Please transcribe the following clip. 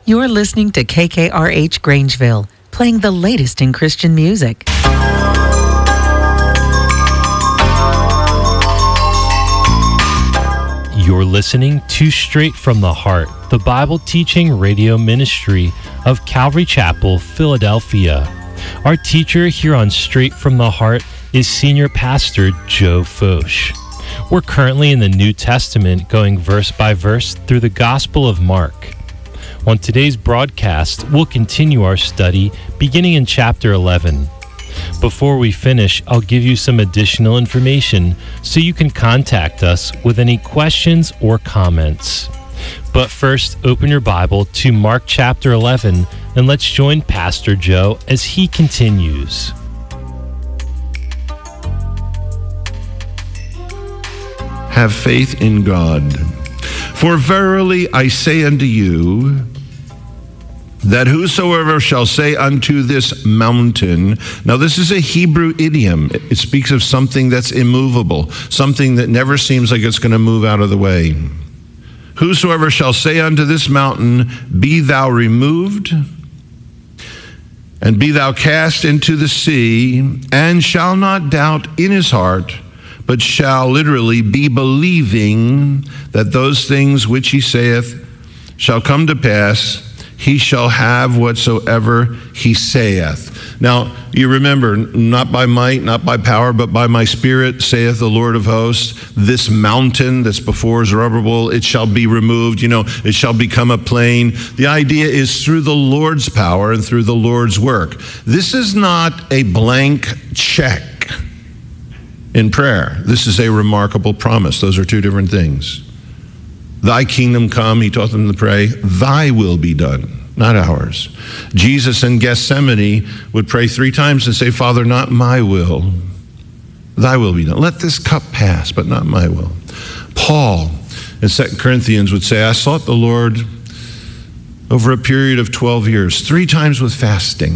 You're listening to KKRH Grangeville, playing the latest in Christian music. You're listening to Straight from the Heart, the Bible teaching radio ministry of Calvary Chapel, Philadelphia. Our teacher here on Straight from the Heart is Senior Pastor Joe Focht. We're currently in the New Testament, going verse by verse through the Gospel of Mark. On today's broadcast, we'll continue our study beginning in chapter 11. Before we finish, I'll give you some additional information so you can contact us with any questions or comments. But first, open your Bible to Mark chapter 11 and let's join Pastor Joe as he continues. Have faith in God. For verily I say unto you, that whosoever shall say unto this mountain, now this is a Hebrew idiom. It speaks of something that's immovable, something that never seems like it's going to move out of the way. Whosoever shall say unto this mountain, be thou removed, and be thou cast into the sea, and shall not doubt in his heart, but shall literally be believing that those things which he saith shall come to pass, he shall have whatsoever he saith. Now, you remember, not by might, not by power, but by my spirit, saith the Lord of hosts, this mountain that's before Zerubbabel, it shall be removed, it shall become a plain. The idea is through the Lord's power and through the Lord's work. This is not a blank check in prayer. This is a remarkable promise. Those are two different things. Thy kingdom come, he taught them to pray, thy will be done, not ours. Jesus in Gethsemane would pray 3 times and say, Father, not my will, thy will be done. Let this cup pass, but not my will. Paul in 2 Corinthians would say, I sought the Lord over a period of 12 years, 3 times with fasting.